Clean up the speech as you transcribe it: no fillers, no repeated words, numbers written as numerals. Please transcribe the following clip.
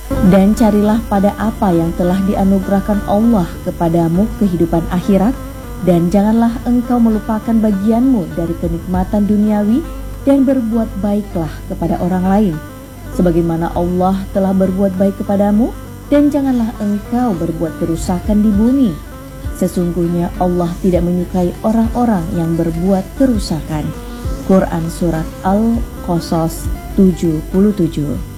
Dan carilah pada apa yang telah dianugerahkan Allah kepadamu kehidupan akhirat, dan janganlah engkau melupakan bagianmu dari kenikmatan duniawi, dan berbuat baiklah kepada orang lain, sebagaimana Allah telah berbuat baik kepadamu, dan janganlah engkau berbuat kerusakan di bumi. Sesungguhnya Allah tidak menyukai orang-orang yang berbuat kerusakan. Quran Surat Al-Qasas 77.